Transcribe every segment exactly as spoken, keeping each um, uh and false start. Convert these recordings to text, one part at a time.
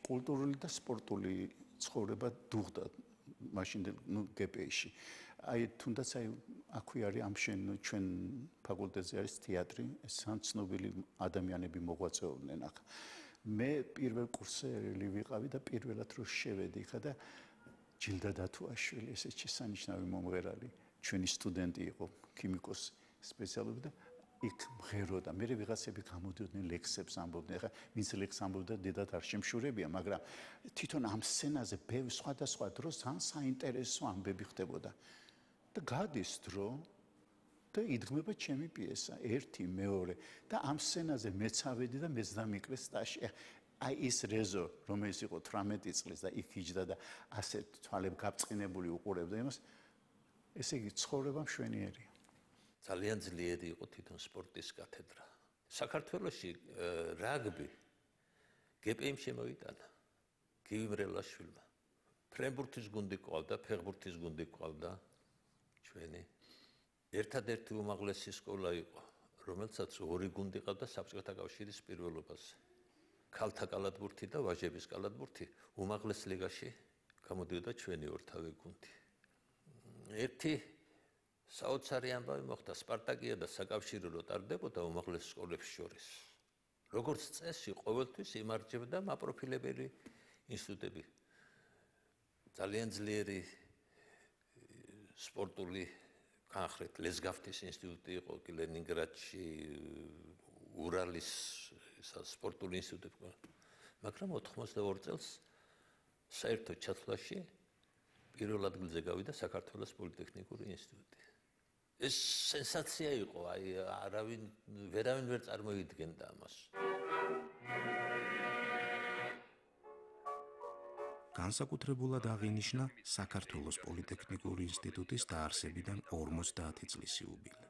კულტურული და სპორტული ცხოვრება დუღდა მაშინ ნუ გპ-ში. აი თუნდაც აი აქვე არის ამ შენ ჩვენ ფაკულტეტზე არის თეატრი, სან ცნობილი ადამიანები მოღვაწეობდნენ აქ. მე პირველ კურსელი ვიყავი და პირველად რო შევედი ხა და ჯილდა დათუაშვილი ესეც შესანიშნავი მომღერალი, ჩვენი სტუდენტი იყო, ქიმიკოსი სპეციალობით და იქ მღეროდა. მე ვიღაცები გამოდიოდნენ ლექსებს ამბობდნენ. ხა ვინც ლექს ამბობდა დედათ არ შემშურებია, მაგრამ თვითონ ამ სცენაზე ბევრი სხვადასხვა დროს ძალიან საინტერესო ამბები ხდებოდა. და გადის დრო და იდგმება ჩემი პიესა, ერთი, მეორე და ამ სცენაზე მეც ავედი და მეც დამიკლე სტაჟი. აი ის რეზო, რომელიც იყო თვრამეტი წლის და იქ იჯდა და ასე თვალებ გაბწყინებული უყურებდა იმას, ესე იგი ცხოვრება მშვენიერია. ძალიან ძლიერი იყო თვითონ სპორტის კათედრა. საქართველოში რაგბი გპ-მ შემოიტანა გივი მრელაშვილმა. ფრენბურთის გუნდი ყავდა, ფეხბურთის გუნდი ყავდა ჩვენი. ერთადერთი უმაღლესი სკოლა იყო, რომელსაც ორი გუნდი ყავდა საბჭოთა კავშირის პირველობაზე. ქალთა კალათბურთი და ვაჟების კალათბურთი უმაღლეს ლიგაში გამოდიოდა ჩვენი ორთავე გუნდი. ერთი საოცარი ამბავი მოხდა, სპარტაკია და საკავშირო რო ტარდებოდა უმაღლეს სკოლებს შორის. როგორც წესი, ყოველთვის იმარჯვებდა მაპროფილებელი ინსტიტუტები. ძალიან ძლიერი სპორტული განხრით ლესგავთის ინსტიტუტი იყო კი ლენინგრადში, ურალის სპორტული ინსტიტუტი. მაგრამ ოთხმოცდაორ წელს საერთო ჩათვლაში პირველ ადგილზე გავიდა საქართველოს პოლიტექნიკური ინსტიტუტი. ეს სენსაცია იყო, აი არავინ ვერავინ ვერ წარმოიდგენდა ამას. განსაკუთრებულად აღინიშნა საქართველოს პოლიტექნიკური ინსტიტუტის დაარსებიდან ორმოცდაათი წლის იუბილე.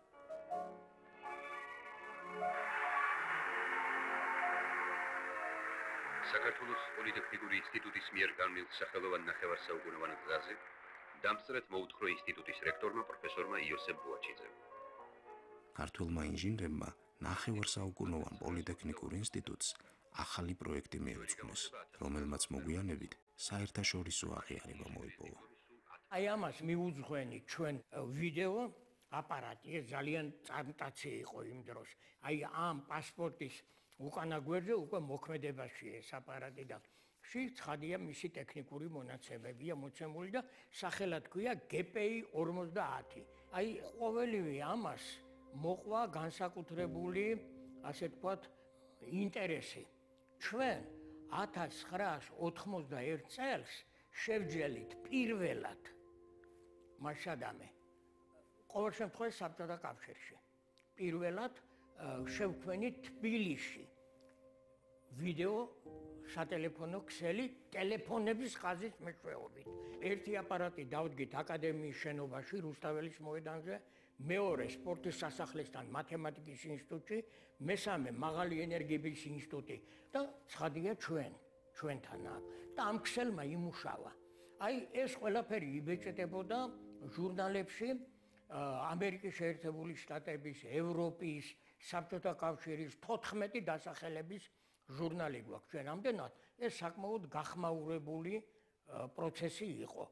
საქართველოს პოლიტექნიკური ინსტიტუტის მიერ განმილ სახელოვან ნახევარსაუკუნოვან გზაზე დამსწრეთ მოუთხრო ინსტიტუტის რექტორმა პროფესორმა იოსებ ბუაჩიძემ. ქართველმა ინჟინრებმა ნახევარსაუკუნოვან პოლიტექნიკურ ინსტიტუტს ახალი პროექტი მიუძღვნეს, რომელმაც მოგვიანებით საერთაშორისო აღიარება მოიპოვა. აი ამას მიუძღვენი ჩვენ ვიდეო აპარატი, ეს ძალიან წარმტაცი იყო იმ დროს. აი ამ პასპორტის უკანა გვერდზე უკვე მოქმედებაში ეს აპარატი და ცხადია მისი ტექნიკური მონაცემებია მოცემული და სახელად ქვია გპ-ი ორმოცდაათი. აი ყოველივე ამას მოყვა განსაკუთრებული, ასე ვთქვათ, ინტერესი. ჩვენ ათას ცხრაას ოთხმოცდაერთ წელს შევძელით პირველად მაშადამე ყოველ შემთხვევაში საბჭოთა კავშირში პირველად შევქმნით თბილისში ვიდეო სატელეფონო ქსელი ტელეფონების ხაზის მეშვეობით. ერთი აპარატი დავდგით აკადემიის შენობაში რუსთაველის მოედანზე, მეორე სპორტის სასახლესთან მათემატიკის ინსტიტუტში, მესამე მაღალი ენერგიების ინსტიტუტი და ცხადია ჩვენ, ჩვენთან აქ. და ამ ქსელმა იმუშავა. აი ეს ყველაფერი იბეჭდებოდა ჟურნალებში, ამერიკის შეერთებული შტატების, ევროპის, საბჭოთა კავშირის თოთხმეტი დასახელების ჟურნალი გვაქვს ჩვენ ამდენად, ეს საკმაოდ გახმაურებული პროცესი იყო.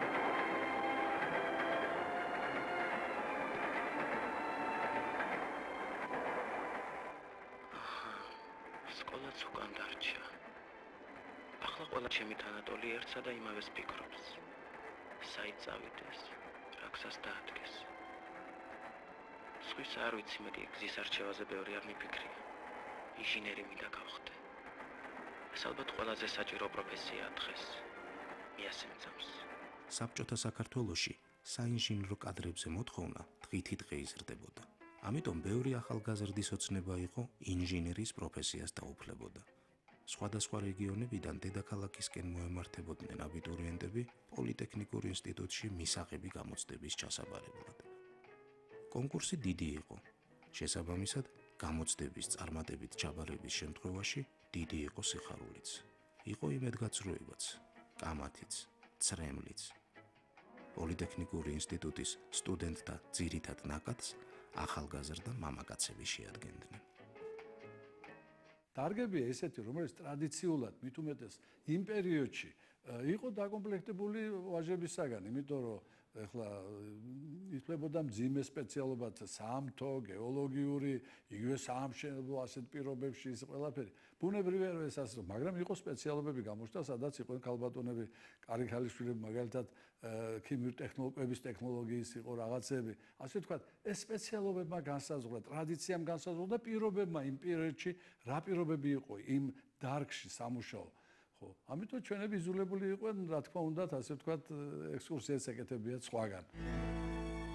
სკოლაც უკან დარჩა. ახლა ყველა ჩემი თანატოლი ერთსა და იმავეს ფიქრობს. საით წავიდეს, რა გზას დაადგეს. სხვის არ ვიცი, მეტი გზის არჩევაზე ბევრი არ მიფიქრია. ინჟინერი მინდა გავხდე. ეს ალბათ ყველაზე საჭირო პროფესია დღეს. მიასემცამს. საბჭოთა საქართველოში საინჟინრო კადრებზე მოთხოვნა დღითი დღე იზრდებოდა. ამიტომ ბევრი ახალგაზრდის ოცნება იყო ინჟინერის პროფესიას დაუფლებოდა. სხვადასხვა რეგიონებიდან დედაქალაქისკენ მოემართებოდნენ აბიტურიენტები პოლიტექნიკურ ინსტიტუტში მისაღები გამოცდების ჩასაბარებლად. კონკურსი დიდი იყო. შესაბამისად, გამოცდების წარმატებით ჩაბარების შემთხვევაში დიდი იყო სიხარულიც. იყო იმედგაცრუებაც, კამათიც, ცრემლიც. პოლიტექნიკური ინსტიტუტის სტუდენტთა ძირითად ნაკადს ახალგაზრდა მამაკაცები შეადგენდნენ. დარგებია ესეთი, რომელიც ტრადიციულად მით უმეტეს იმ პერიოდში იყო დაკომპლექტებული ვაჟებისაგან, იმიტომ რომ ეხლა ითვლებოდა მძიმე სპეციალობათა სამთო, გეოლოგიური, იგივე საამშენებლო ასეთ პირობებში ის ყველაფერი. ბუნებრივია რომ ეს ასე, მაგრამ იყო სპეციალობები გამოჩნდა, სადაც იყვნენ ქალბატონები, კარი ქალიშვილები, მაგალითად ქიმიური ტექნოლოგიების ტექნოლოგიის იყო რაღაცები. ასე ვთქვათ, ეს სპეციალობებმა განსაზღვრა, ტრადიციამ განსაზღვრა და პირობებმა იმ პერიოდში რა პირობები იყო იმ დარგში სამუშაო. ხო, ამიტომ ჩვენები იზოლებული იყვნენ, რა თქმა უნდა, ასე ვთქვათ, ექსკურსიას ეკეთებიათ სხვაგან.